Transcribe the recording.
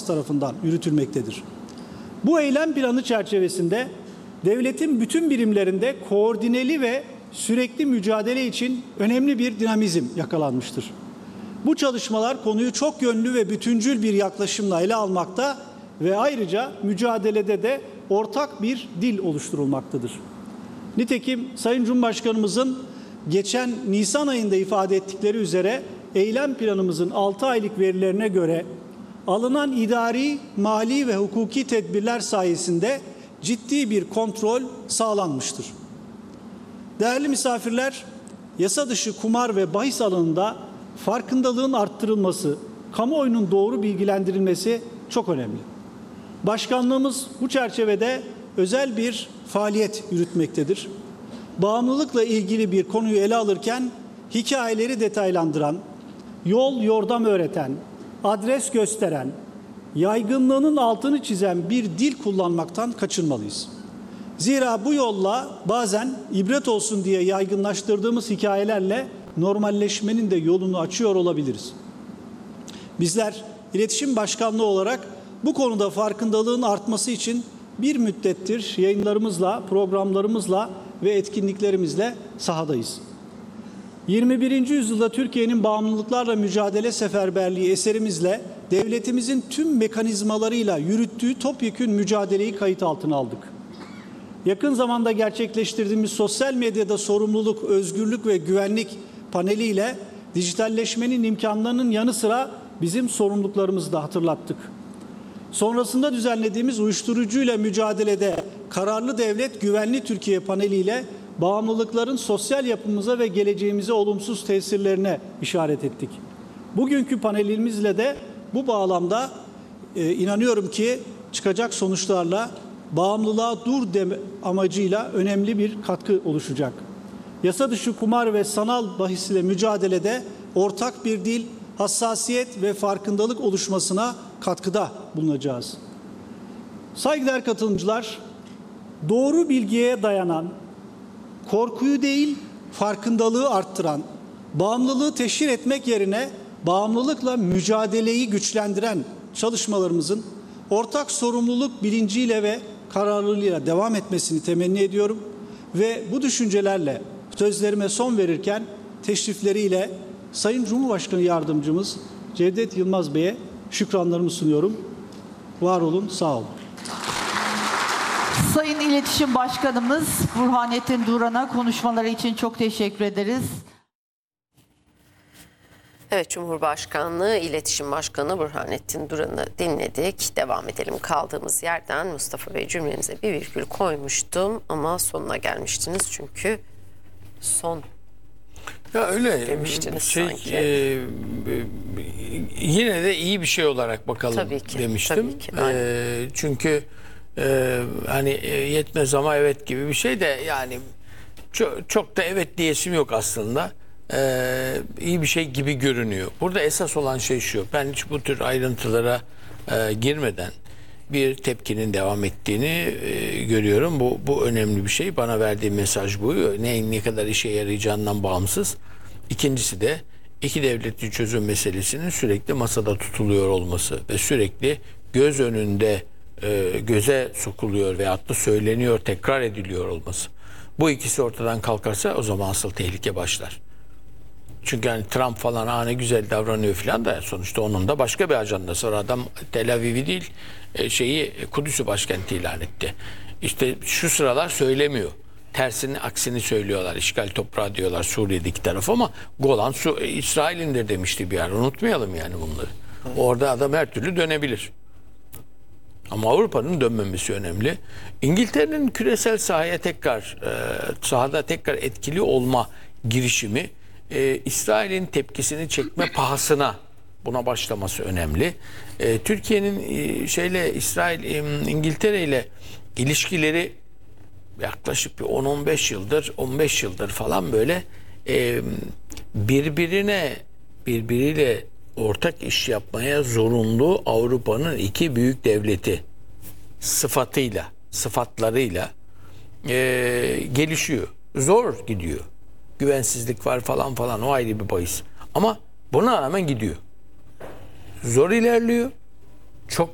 Hamas tarafından yürütülmektedir. Bu eylem planı çerçevesinde devletin bütün birimlerinde koordineli ve sürekli mücadele için önemli bir dinamizm yakalanmıştır. Bu çalışmalar konuyu çok yönlü ve bütüncül bir yaklaşımla ele almakta ve ayrıca mücadelede de ortak bir dil oluşturulmaktadır. Nitekim Sayın Cumhurbaşkanımızın geçen Nisan ayında ifade ettikleri üzere eylem planımızın 6 aylık verilerine göre alınan idari, mali ve hukuki tedbirler sayesinde ciddi bir kontrol sağlanmıştır. Değerli misafirler, yasa dışı kumar ve bahis alanında farkındalığın arttırılması, kamuoyunun doğru bilgilendirilmesi çok önemli. Başkanlığımız bu çerçevede özel bir faaliyet yürütmektedir. Bağımlılıkla ilgili bir konuyu ele alırken hikayeleri detaylandıran, yol yordam öğreten, adres gösteren, yaygınlığının altını çizen bir dil kullanmaktan kaçınmalıyız. Zira bu yolla bazen ibret olsun diye yaygınlaştırdığımız hikayelerle normalleşmenin de yolunu açıyor olabiliriz. Bizler İletişim Başkanlığı olarak bu konuda farkındalığın artması için bir müddettir yayınlarımızla, programlarımızla ve etkinliklerimizle sahadayız. 21. yüzyılda Türkiye'nin bağımlılıklarla mücadele seferberliği eserimizle devletimizin tüm mekanizmalarıyla yürüttüğü topyekün mücadeleyi kayıt altına aldık. Yakın zamanda gerçekleştirdiğimiz sosyal medyada sorumluluk, özgürlük ve güvenlik paneliyle dijitalleşmenin imkanlarının yanı sıra bizim sorumluluklarımızı da hatırlattık. Sonrasında düzenlediğimiz uyuşturucuyla mücadelede Kararlı Devlet Güvenli Türkiye paneliyle bağımlılıkların sosyal yapımıza ve geleceğimize olumsuz tesirlerine işaret ettik. Bugünkü panelimizle de bu bağlamda inanıyorum ki çıkacak sonuçlarla bağımlılığa dur deme amacıyla önemli bir katkı oluşacak. Yasa dışı kumar ve sanal bahisle mücadelede ortak bir dil, hassasiyet ve farkındalık oluşmasına katkıda bulunacağız. Saygıdeğer katılımcılar, doğru bilgiye dayanan, korkuyu değil farkındalığı arttıran, bağımlılığı teşhir etmek yerine bağımlılıkla mücadeleyi güçlendiren çalışmalarımızın ortak sorumluluk bilinciyle ve kararlılığıyla devam etmesini temenni ediyorum ve bu düşüncelerle sözlerime son verirken teşrifleriyle Sayın Cumhurbaşkanı Yardımcımız Cevdet Yılmaz Bey'e şükranlarımı sunuyorum. Var olun, sağ olun. Sayın İletişim Başkanımız Burhanettin Duran'a konuşmaları için çok teşekkür ederiz. Evet, Cumhurbaşkanlığı İletişim Başkanı Burhanettin Duran'ı dinledik. Devam edelim kaldığımız yerden. Mustafa Bey, cümlenize bir virgül koymuştum ama sonuna gelmiştiniz çünkü son ya öyle demiştiniz sanki. Yine de iyi bir şey olarak bakalım tabii ki, demiştim. Tabii ki, çünkü hani yetmez ama evet gibi bir şey de yani çok da evet diyesim yok aslında. İyi bir şey gibi görünüyor. Burada esas olan şey şu. Ben hiç bu tür ayrıntılara girmeden bir tepkinin devam ettiğini görüyorum. Bu önemli bir şey. Bana verdiği mesaj bu. Ne kadar işe yarayacağından bağımsız. İkincisi de iki devletli çözüm meselesinin sürekli masada tutuluyor olması ve sürekli göz önünde göze sokuluyor veyahut da söyleniyor, tekrar ediliyor olması. Bu ikisi ortadan kalkarsa o zaman asıl tehlike başlar. Çünkü hani Trump falan ne güzel davranıyor falan da sonuçta onun da başka bir ajandası var. Adam Tel Aviv'i değil Kudüs'ü başkenti ilan etti. İşte şu sıralar söylemiyor. Tersini aksini söylüyorlar. İşgal toprağı diyorlar Suriye'deki taraf ama Golan İsrail'indir demişti bir ara. Unutmayalım yani bunları. Orada adam her türlü dönebilir. Ama Avrupa'nın dönmemesi önemli. İngiltere'nin küresel sahada tekrar etkili olma girişimi İsrail'in tepkisini çekme pahasına buna başlaması önemli. Türkiye'nin İngiltere ile ilişkileri yaklaşık bir 10-15 yıldır, 15 yıldır falan böyle birbiriyle ortak iş yapmaya zorunlu Avrupa'nın iki büyük devleti sıfatlarıyla gelişiyor. Zor gidiyor. Güvensizlik var falan o ayrı bir bahis. Ama buna rağmen gidiyor. Zor ilerliyor. Çok